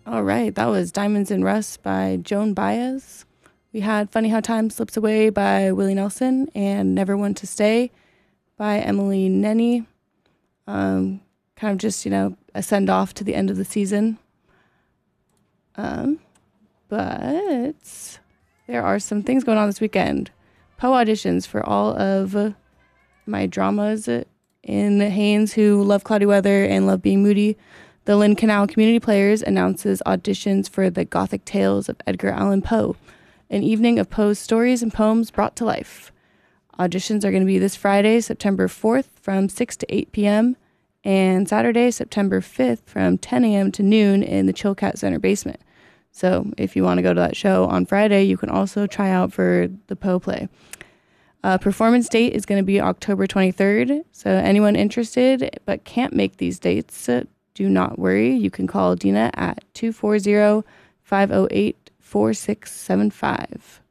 All right, that was Diamonds and Rust by Joan Baez. We had Funny How Time Slips Away by Willie Nelson and Never Want to Stay by Emily Nenny. Kind of just, a send off to the end of the season. But there are some things going on this weekend. Poe auditions for all of my dramas in Haynes who love cloudy weather and love being moody. The Lynn Canal Community Players announces auditions for the Gothic Tales of Edgar Allan Poe, an evening of Poe's stories and poems brought to life. Auditions are going to be this Friday, September 4th from 6 to 8 p.m. and Saturday, September 5th from 10 a.m. to noon in the Chilcat Center basement. So if you want to go to that show on Friday, you can also try out for the Poe play. Performance date is going to be October 23rd. So anyone interested but can't make these dates, do not worry. You can call Dina at 240-508-4675.